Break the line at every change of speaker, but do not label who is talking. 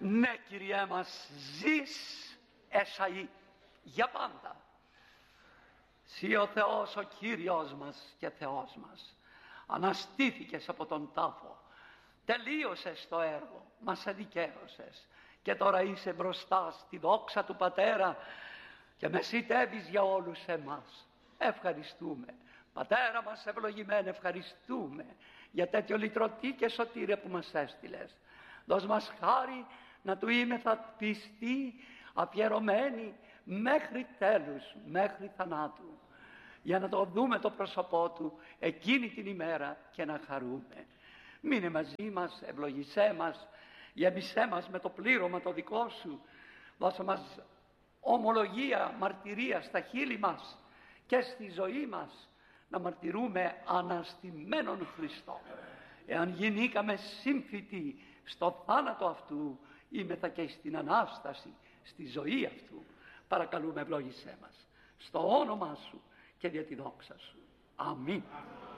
Ναι, Κυριέ μας, ζεις εσαΐ για πάντα. Συ ο Θεός, ο Κύριος μας και Θεός μας, αναστήθηκες από τον τάφο, τελείωσες το έργο, μας αδικαίωσες και τώρα είσαι μπροστά στη δόξα του Πατέρα και μεσητεύεις για όλους εμάς. Ευχαριστούμε, Πατέρα μας ευλογημένε, ευχαριστούμε για τέτοιο λυτρωτή και σωτήρια που μας έστειλες. Δώσ' μας χάρη να του είμεθα πιστοί, αφιερωμένοι μέχρι τέλους, μέχρι θανάτου, για να το δούμε το πρόσωπό του εκείνη την ημέρα και να χαρούμε. Μείνε μαζί μας, ευλογησέ μας, γεμισέ μας με το πλήρωμα το δικό σου, δώσε μας ομολογία, μαρτυρία στα χείλη μας και στη ζωή μας, να μαρτυρούμε αναστημένον Χριστό. Εάν γινήκαμε σύμφυτοι στο θάνατο αυτού, είμεθα και στην Ανάσταση, στη ζωή αυτού. Παρακαλούμε, ευλόγησέ μας στο όνομά σου και για τη δόξα σου. Αμήν.